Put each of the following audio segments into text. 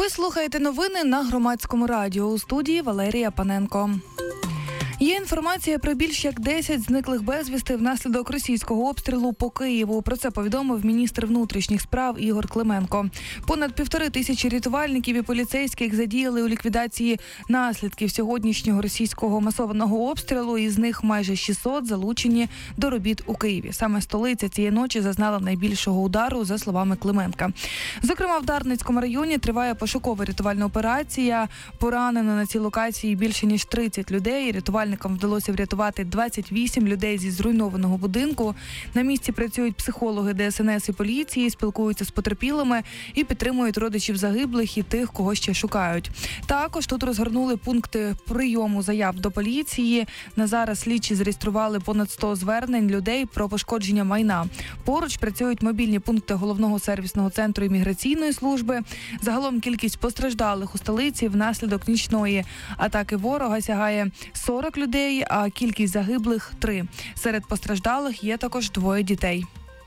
Ви слухаєте новини на Громадському радіо. У студії Валерія Паненко. Є інформація про більш як 10 зниклих безвісти внаслідок російського обстрілу по Києву. Про це повідомив міністр внутрішніх справ Ігор Клименко. Понад 1500 рятувальників і поліцейських задіяли у ліквідації наслідків сьогоднішнього російського масованого обстрілу. Із них майже 600 залучені до робіт у Києві. Саме столиця цієї ночі зазнала найбільшого удару, за словами Клименка. Зокрема, в Дарницькому районі триває пошукова рятувальна операція. Поранено на цій локації більше ніж 30 людей. Рятувальникам вдалося врятувати 28 людей зі зруйнованого будинку. На місці працюють психологи ДСНС і поліції, спілкуються з потерпілими і підтримують родичів загиблих і тих, кого ще шукають. Також тут розгорнули пункти прийому заяв до поліції. На зараз слідчі зареєстрували понад 100 звернень людей про пошкодження майна. Поруч працюють мобільні пункти Головного сервісного центру імміграційної служби. Загалом кількість постраждалих у столиці внаслідок нічної атаки ворога сягає 40 людей, а кількість загиблих – 3. Серед постраждалих є також 2 дітей.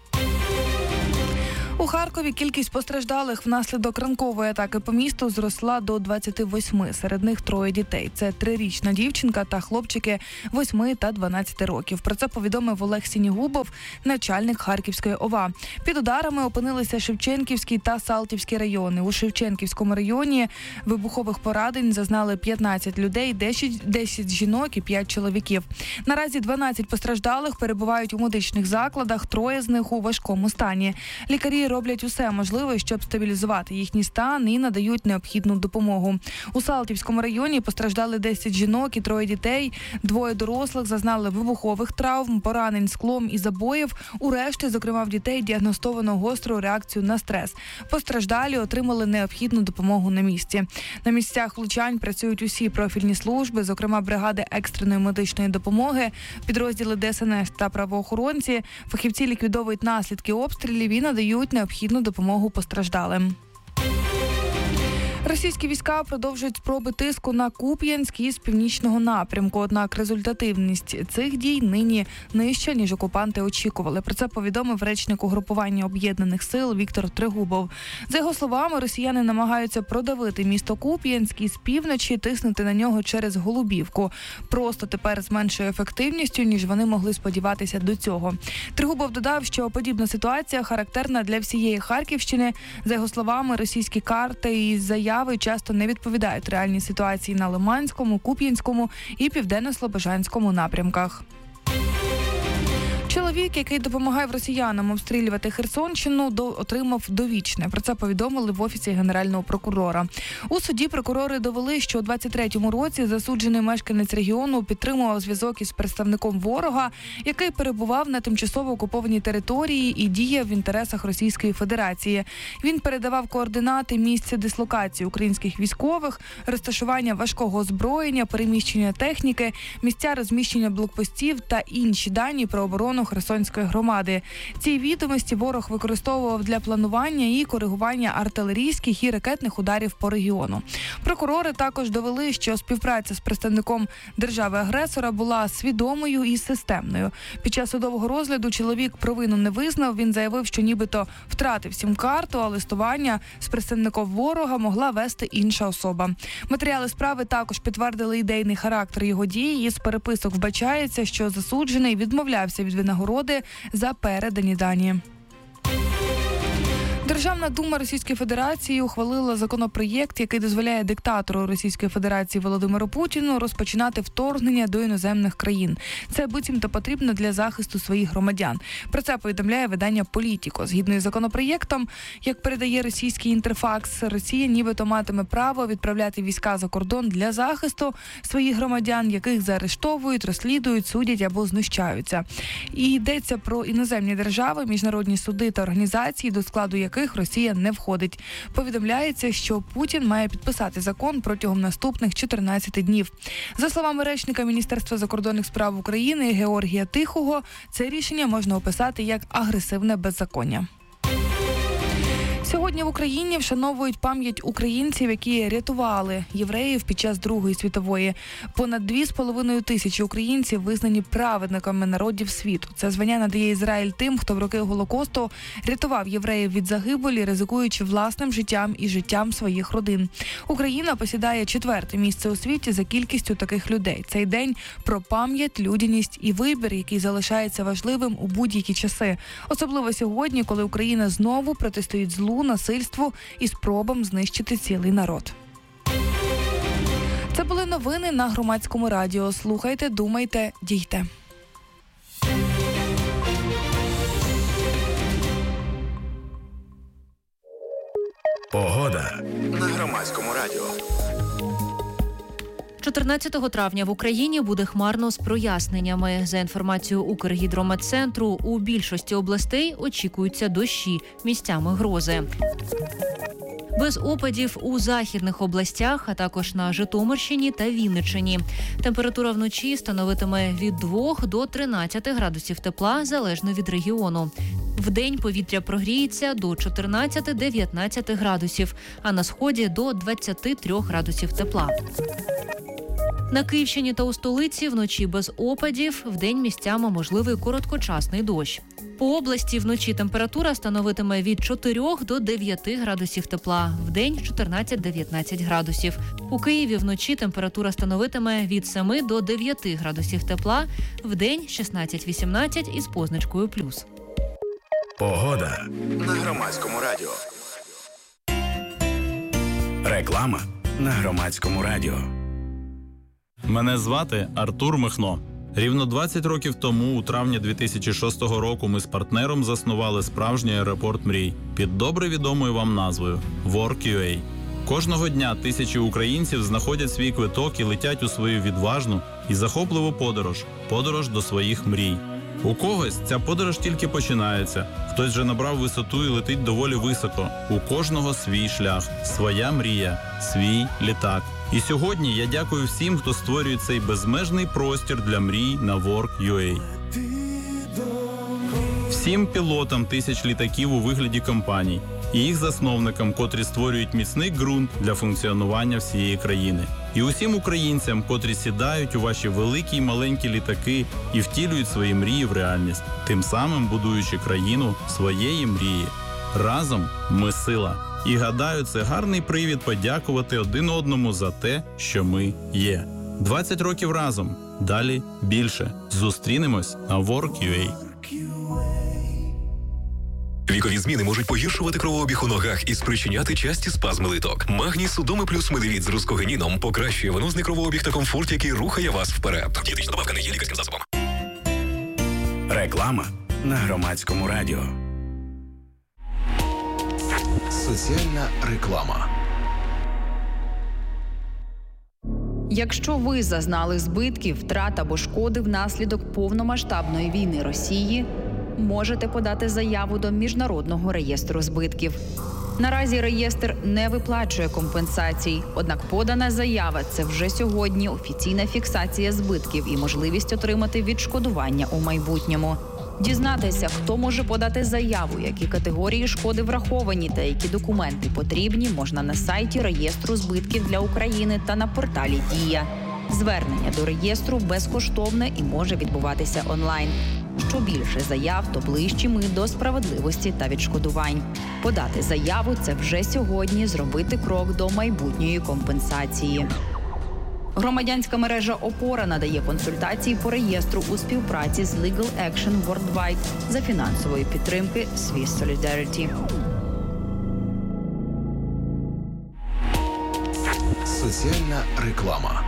У Харкові кількість постраждалих внаслідок ранкової атаки по місту зросла до 28. Серед них 3 дітей. Це 3-річна дівчинка та хлопчики 8 та 12 років. Про це повідомив Олег Сінігубов, начальник Харківської ОВА. Під ударами опинилися Шевченківський та Салтівський райони. У Шевченківському районі вибухових поранень зазнали 15 людей, 10 жінок і 5 чоловіків. Наразі 12 постраждалих перебувають у медичних закладах, 3 з них у важкому стані. Лікарі роблять усе можливе, щоб стабілізувати їхній стан і надають необхідну допомогу. У Салтівському районі постраждали 10 жінок і 3 дітей. 2 дорослих зазнали вибухових травм, поранень склом і забоїв. У решті, зокрема в дітей, діагностовано гостру реакцію на стрес. Постраждалі отримали необхідну допомогу на місці. На місцях влучань працюють усі профільні служби, зокрема бригади екстреної медичної допомоги, підрозділи ДСНС та правоохоронці. Фахівці ліквідовують наслідки обстрілів і надають необхідну допомогу постраждалим. Російські війська продовжують спроби тиску на Куп'янськ із північного напрямку. Однак результативність цих дій нині нижча, ніж окупанти очікували. Про це повідомив речник угрупування Об'єднаних сил Віктор Трегубов. За його словами, росіяни намагаються продавити місто Куп'янськ і з півночі тиснути на нього через Голубівку. Просто тепер з меншою ефективністю, ніж вони могли сподіватися до цього. Трегубов додав, що подібна ситуація характерна для всієї Харківщини. За його словами, російські карти і заяви часто не відповідають реальній ситуації на Лиманському, Куп'янському і Південно-Слобожанському напрямках. Чоловік, який допомагав росіянам обстрілювати Херсонщину, отримав довічне. Про це повідомили в Офісі Генерального прокурора. У суді прокурори довели, що у 23-му році засуджений мешканець регіону підтримував зв'язок із представником ворога, який перебував на тимчасово окупованій території і діяв в інтересах Російської Федерації. Він передавав координати місця дислокації українських військових, розташування важкого озброєння, переміщення техніки, місця розміщення блокпостів та інші дані про оборону Херсонської громади. Ці відомості ворог використовував для планування і коригування артилерійських і ракетних ударів по регіону. Прокурори також довели, що співпраця з представником держави-агресора була свідомою і системною. Під час судового розгляду чоловік провину не визнав. Він заявив, що нібито втратив сім-карту, а листування з представником ворога могла вести інша особа. Матеріали справи також підтвердили ідейний характер його дій. Із переписок вбачається, що засуджений відмовлявся від винагороди за передані дані. Державна дума Російської Федерації ухвалила законопроєкт, який дозволяє диктатору Російської Федерації Володимиру Путіну розпочинати вторгнення до іноземних країн. Це буцімто потрібно для захисту своїх громадян. Про це повідомляє видання «Політіко». Згідно із законопроєктом, як передає російський Інтерфакс, Росія нібито матиме право відправляти війська за кордон для захисту своїх громадян, яких заарештовують, розслідують, судять або знущаються. І йдеться про іноземні держави, міжнародні суди та організації, до складу яких Росія не входить. Повідомляється, що Путін має підписати закон протягом наступних 14 днів. За словами речника Міністерства закордонних справ України Георгія Тихого, це рішення можна описати як агресивне беззаконня. Сьогодні Сьогодні в Україні вшановують пам'ять українців, які рятували євреїв під час Другої світової. Понад 2,5 тисячі українців визнані праведниками народів світу. Це звання надає Ізраїль тим, хто в роки Голокосту рятував євреїв від загибелі, ризикуючи власним життям і життям своїх родин. Україна посідає 4-те місце у світі за кількістю таких людей. Цей день про пам'ять, людяність і вибір, який залишається важливим у будь-які часи. Особливо сьогодні, коли Україна знову протистоїть злу, насильству і спробам знищити цілий народ. Це були новини на Громадському радіо. Слухайте, думайте, дійте. Погода на Громадському радіо. 14 травня в Україні буде хмарно з проясненнями. За інформацією Укргідрометцентру, у більшості областей очікуються дощі, місцями грози. Без опадів у західних областях, а також на Житомирщині та Вінниччині. Температура вночі становитиме від 2 до 13 градусів тепла, залежно від регіону. Вдень повітря прогріється до 14-19 градусів, а на сході – до 23 градусів тепла. На Київщині та у столиці вночі без опадів, вдень місцями можливий короткочасний дощ. По області вночі температура становитиме від 4 до 9 градусів тепла, вдень – 14-19 градусів. У Києві вночі температура становитиме від 7 до 9 градусів тепла, вдень – 16-18 із позначкою плюс. Погода на Громадському радіо. Реклама на Громадському радіо. Мене звати Артур Михно. Рівно 20 років тому, у травні 2006 року, ми з партнером заснували справжній аеропорт мрій під добре відомою вам назвою Work.ua. Кожного дня тисячі українців знаходять свій квиток і летять у свою відважну і захопливу подорож до своїх мрій. У когось ця подорож тільки починається, хтось вже набрав висоту і летить доволі високо. У кожного свій шлях, своя мрія, свій літак. І сьогодні я дякую всім, хто створює цей безмежний простір для мрій на Work.ua. Всім пілотам тисяч літаків у вигляді компаній і їх засновникам, котрі створюють міцний ґрунт для функціонування всієї країни. І усім українцям, котрі сідають у ваші великі й маленькі літаки і втілюють свої мрії в реальність, тим самим будуючи країну своєї мрії. Разом ми сила. І гадаю, це гарний привід подякувати один одному за те, що ми є. 20 років разом. Далі більше. Зустрінемось на Work.ua. Вікові зміни можуть погіршувати кровообіг у ногах і спричиняти часті спазми литок. Магній Судоми плюс Медевіт з рускогеніном покращує венозний кровообіг та комфорт, який рухає вас вперед. Дієтична добавка не є лікарським засобом. Реклама на Громадському радіо. Соціальна реклама. Якщо ви зазнали збитків, втрат або шкоди внаслідок повномасштабної війни Росії, можете подати заяву до Міжнародного реєстру збитків. Наразі реєстр не виплачує компенсацій, однак подана заява – це вже сьогодні офіційна фіксація збитків і можливість отримати відшкодування у майбутньому. Дізнатися, хто може подати заяву, які категорії шкоди враховані та які документи потрібні, можна на сайті реєстру збитків для України та на порталі «Дія». Звернення до реєстру безкоштовне і може відбуватися онлайн. Що більше заяв, то ближчі ми до справедливості та відшкодувань. Подати заяву – це вже сьогодні зробити крок до майбутньої компенсації. Громадянська мережа «Опора» надає консультації по реєстру у співпраці з Legal Action Worldwide за фінансової підтримки Swiss Solidarity. Соціальна реклама.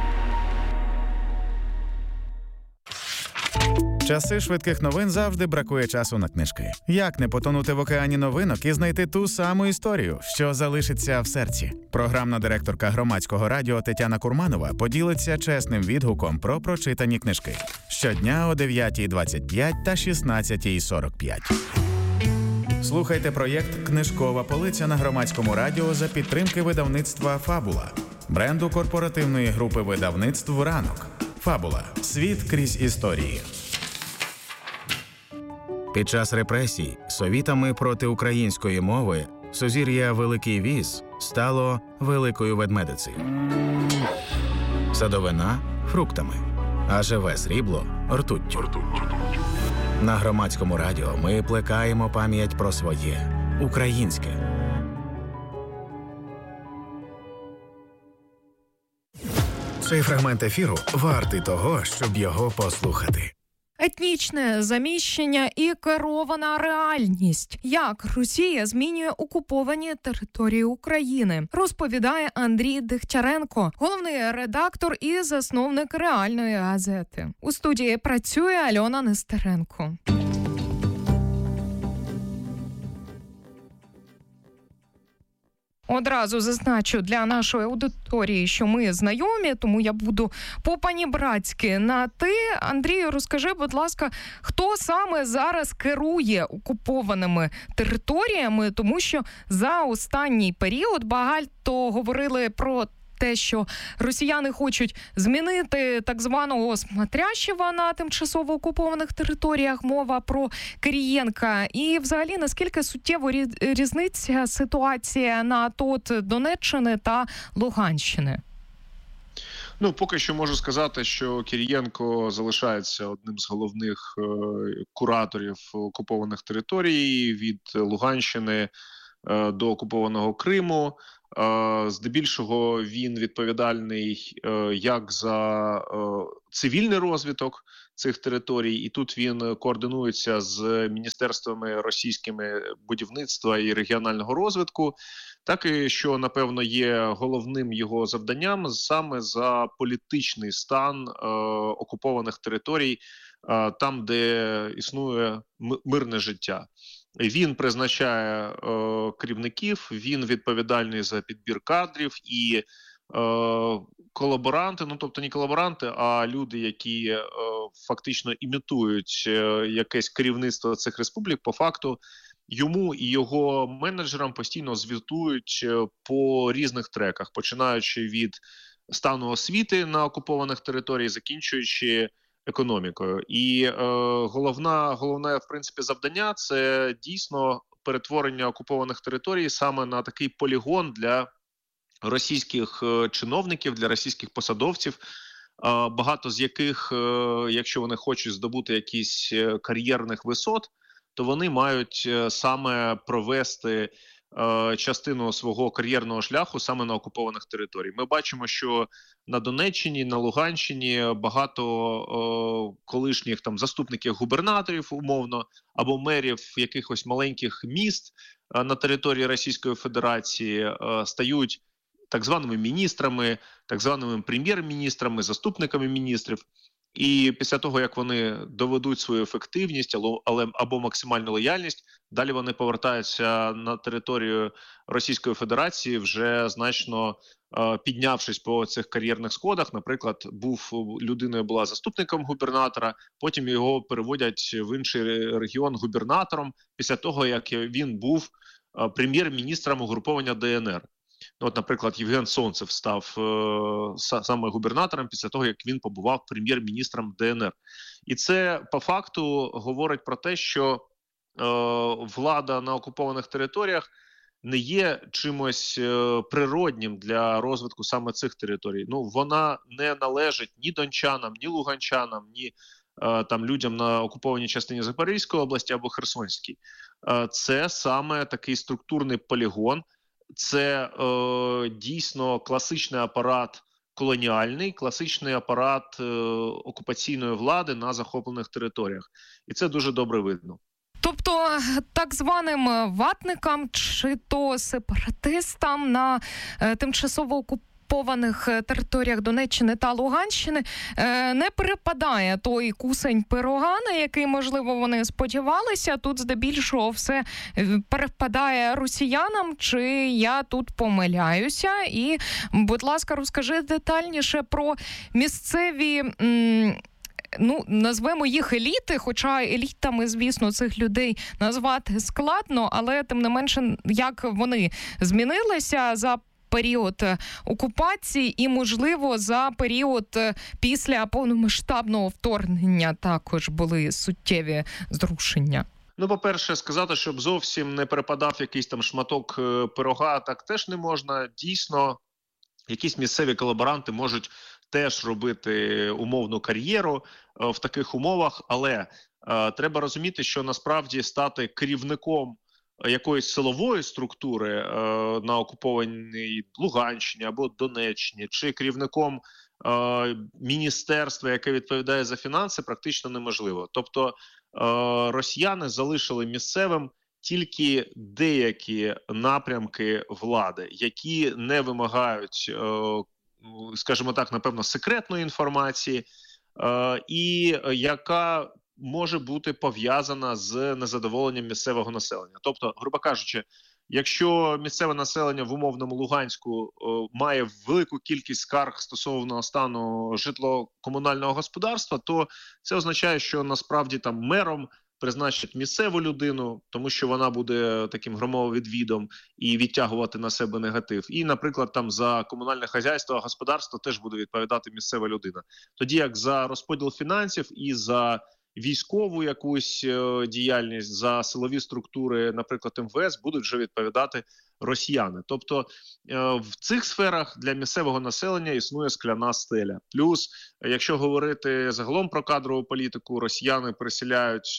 Часи швидких новин завжди бракує часу на книжки. Як не потонути в океані новинок і знайти ту саму історію, що залишиться в серці? Програмна директорка Громадського радіо Тетяна Курманова поділиться чесним відгуком про прочитані книжки. Щодня о 9:25 та 16:45. Слухайте проєкт «Книжкова полиця» на Громадському радіо за підтримки видавництва «Фабула», бренду корпоративної групи видавництв «Ранок». «Фабула. Світ крізь історії». Під час репресій совітами проти української мови Сузір'я Великий Віс стало Великою Ведмедицею. Садовина – фруктами, а живе срібло – ртуттю. На Громадському радіо ми плекаємо пам'ять про своє – українське. Цей фрагмент ефіру вартий того, щоб його послухати. Етнічне заміщення і керована реальність. Як Росія змінює окуповані території України, розповідає Андрій Дегтяренко, головний редактор і засновник «Реальної газети». У студії працює Альона Нестеренко. Одразу зазначу для нашої аудиторії, що ми знайомі, тому я буду по-панібратськи на «ти». Андрію, розкажи, будь ласка, хто саме зараз керує окупованими територіями, тому що за останній період багато говорили про те, що росіяни хочуть змінити так званого смотрящего на тимчасово окупованих територіях, мова про Кирієнка. І взагалі, наскільки суттєво різниця ситуація на ТОТ Донеччини та Луганщини? Поки що можу сказати, що Кирієнко залишається одним з головних кураторів окупованих територій від Луганщини до окупованого Криму. Здебільшого він відповідальний як за цивільний розвиток цих територій, і тут він координується з міністерствами російськими будівництва і регіонального розвитку, так і що, напевно, є головним його завданням саме за політичний стан окупованих територій, там, де існує мирне життя. Він призначає керівників, він відповідальний за підбір кадрів і колаборанти, тобто не колаборанти, а люди, які фактично імітують якесь керівництво цих республік, по факту йому і його менеджерам постійно звітують по різних треках, починаючи від стану освіти на окупованих територіях, закінчуючи економікою. І головне, в принципі, завдання – це дійсно перетворення окупованих територій саме на такий полігон для російських чиновників, для російських посадовців, багато з яких, якщо вони хочуть здобути якісь кар'єрних висот, то вони мають саме провести частину свого кар'єрного шляху саме на окупованих територіях. Ми бачимо, що на Донеччині, на Луганщині багато колишніх там заступників губернаторів, умовно, або мерів якихось маленьких міст на території Російської Федерації стають так званими міністрами, так званими прем'єр-міністрами, заступниками міністрів. І після того, як вони доведуть свою ефективність або максимальну лояльність, далі вони повертаються на територію Російської Федерації, вже значно піднявшись по цих кар'єрних сходах. Наприклад, людиною була заступником губернатора, потім його переводять в інший регіон губернатором, після того, як він був прем'єр-міністром угруповання ДНР. Наприклад, Євген Сонцев став саме губернатором після того, як він побував прем'єр-міністром ДНР. І це, по факту, говорить про те, що влада на окупованих територіях не є чимось природнім для розвитку саме цих територій. Вона не належить ні дончанам, ні луганчанам, ні людям на окупованій частині Запорізької області або Херсонській. Це саме такий структурний полігон. Це дійсно класичний апарат колоніальний, класичний апарат окупаційної влади на захоплених територіях. І це дуже добре видно. Тобто так званим ватникам чи то сепаратистам на тимчасово окупованих територіях Донеччини та Луганщини не перепадає той кусень пирога, на який, можливо, вони сподівалися. Тут здебільшого все перепадає росіянам, чи я тут помиляюся? І, будь ласка, розкажи детальніше про місцеві... назвемо їх еліти, хоча елітами, звісно, цих людей назвати складно, але тим не менше, як вони змінилися за період окупації і, можливо, за період після повномасштабного вторгнення також були суттєві зрушення. Ну, по-перше, сказати, щоб зовсім не перепадав якийсь там шматок пирога, так теж не можна. Дійсно, якісь місцеві колаборанти можуть теж робити умовну кар'єру в таких умовах, але треба розуміти, що насправді стати керівником якоїсь силової структури на окупованій Луганщині або Донеччині, чи керівником міністерства, яке відповідає за фінанси, практично неможливо. Тобто росіяни залишили місцевим тільки деякі напрямки влади, які не вимагають, скажімо так, напевно, секретної інформації, і яка може бути пов'язана з незадоволенням місцевого населення. Тобто, грубо кажучи, якщо місцеве населення в умовному Луганську має велику кількість скарг стосовно стану житлово-комунального господарства, то це означає, що насправді там мером призначать місцеву людину, тому що вона буде таким громовідвідом і відтягувати на себе негатив. І, наприклад, там за комунальне хазяйство, господарство теж буде відповідати місцева людина. Тоді як за розподіл фінансів і за військову якусь діяльність, за силові структури, наприклад, МВС, будуть вже відповідати росіяни. Тобто в цих сферах для місцевого населення існує скляна стеля. Плюс, якщо говорити загалом про кадрову політику, росіяни переселяють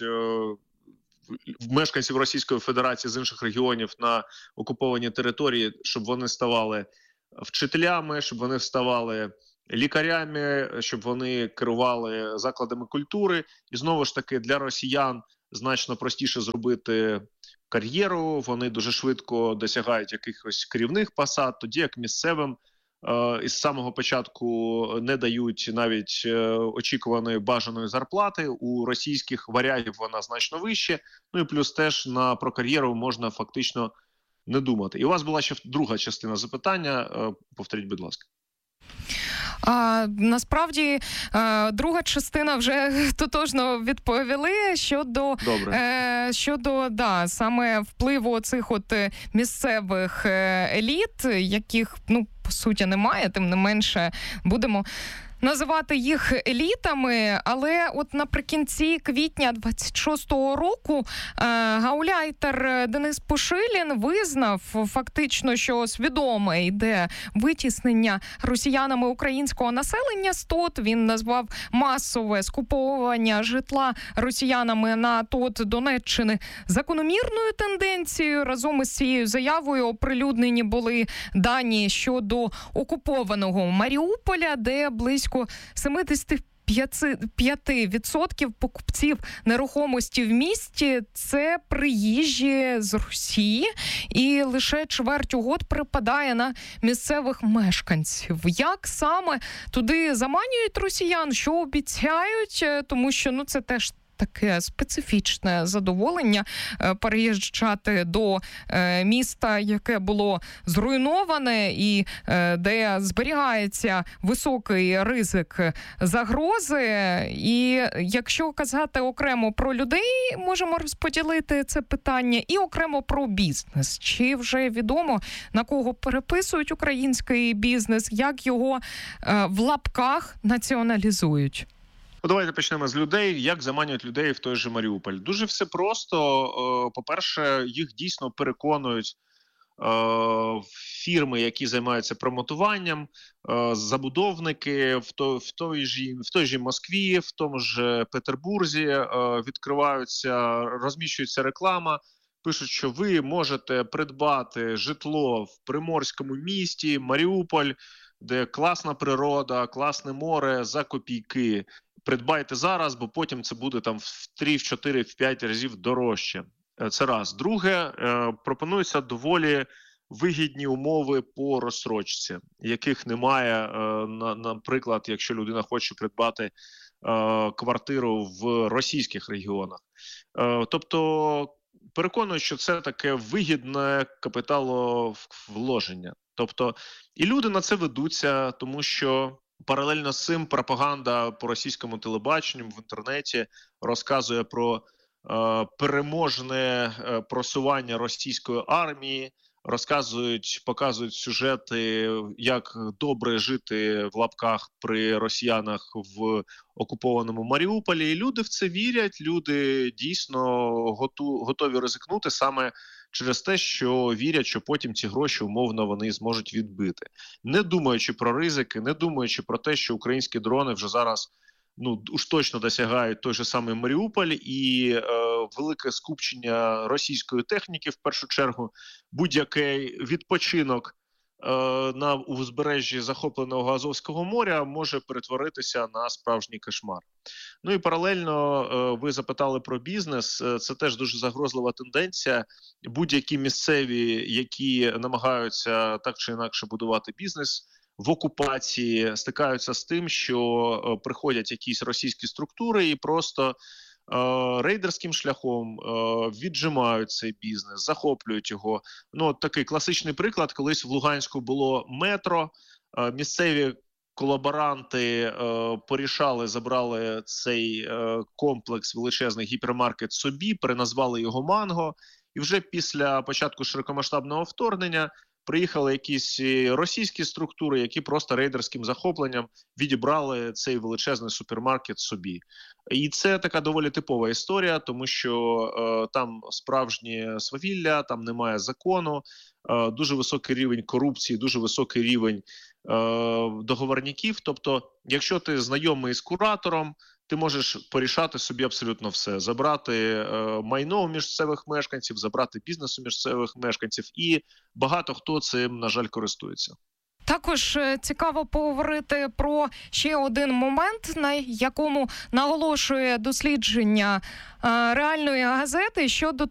мешканців Російської Федерації з інших регіонів на окуповані території, щоб вони ставали вчителями, щоб вони ставали лікарями, щоб вони керували закладами культури. І знову ж таки, для росіян значно простіше зробити кар'єру, вони дуже швидко досягають якихось керівних посад, тоді як місцевим із самого початку не дають навіть очікуваної бажаної зарплати. У російських варягів вона значно вище, ну і плюс теж про кар'єру можна фактично не думати. І у вас була ще друга частина запитання, повторіть, будь ласка. Насправді, друга частина вже тотожно відповіли щодо саме впливу цих місцевих еліт, яких, по суті, немає, тим не менше будемо називати їх елітами, але наприкінці квітня 26-го року гауляйтер Денис Пушилін визнав фактично, що свідоме йде витіснення росіянами українського населення з ТОТ. Він назвав масове скуповування житла росіянами на ТОТ Донеччини закономірною тенденцією. Разом із цією заявою оприлюднені були дані щодо окупованого Маріуполя, де близько 75% покупців нерухомості в місті – це приїжджі з Росії, і лише чверть угод припадає на місцевих мешканців. Як саме туди заманюють росіян, що обіцяють, тому що це теж таке специфічне задоволення переїжджати до міста, яке було зруйноване і де зберігається високий ризик загрози. І якщо казати окремо про людей, можемо розподілити це питання, і окремо про бізнес. Чи вже відомо, на кого переписують український бізнес, як його в лапках націоналізують? Давайте почнемо з людей. Як заманюють людей в той же Маріуполь? Дуже все просто. По-перше, їх дійсно переконують фірми, які займаються промотуванням, забудовники в той же Москві, в тому ж Петербурзі відкриваються, розміщується реклама, пишуть, що ви можете придбати житло в приморському місті Маріуполь, де класна природа, класне море за копійки. Придбайте зараз, бо потім це буде там в 3, в 4, в 5 разів дорожче. Це раз. Друге, пропонуються доволі вигідні умови по розстрочці, яких немає, наприклад, якщо людина хоче придбати квартиру в російських регіонах. Тобто переконую, що це таке вигідне капіталовложення. Тобто і люди на це ведуться, тому що паралельно з цим пропаганда по російському телебаченню в інтернеті розказує про переможне просування російської армії, показують сюжети, як добре жити в лапках при росіянах в окупованому Маріуполі. І люди в це вірять, люди дійсно готові ризикнути саме через те, що вірять, що потім ці гроші умовно вони зможуть відбити. Не думаючи про ризики, не думаючи про те, що українські дрони вже зараз уж точно досягають той же самий Маріуполь, і велике скупчення російської техніки, в першу чергу, будь-який відпочинок на узбережжі захопленого Азовського моря може перетворитися на справжній кошмар. Ну і паралельно ви запитали про бізнес. Це теж дуже загрозлива тенденція. Будь-які місцеві, які намагаються так чи інакше будувати бізнес в окупації, стикаються з тим, що приходять якісь російські структури і просто рейдерським шляхом віджимають цей бізнес, захоплюють його. Такий класичний приклад. Колись в Луганську було метро, місцеві колаборанти забрали цей комплекс, величезний гіпермаркет собі, переназвали його «Манго», і вже після початку широкомасштабного вторгнення приїхали якісь російські структури, які просто рейдерським захопленням відібрали цей величезний супермаркет собі. І це така доволі типова історія, тому що там справжнє свавілля, там немає закону, дуже високий рівень корупції, дуже високий рівень договорників. Тобто, якщо ти знайомий з куратором, ти можеш порішати собі абсолютно все. Забрати майно у місцевих мешканців, забрати бізнес у місцевих мешканців. І багато хто цим, на жаль, користується. Також цікаво поговорити про ще один момент, на якому наголошує дослідження реальної газети щодо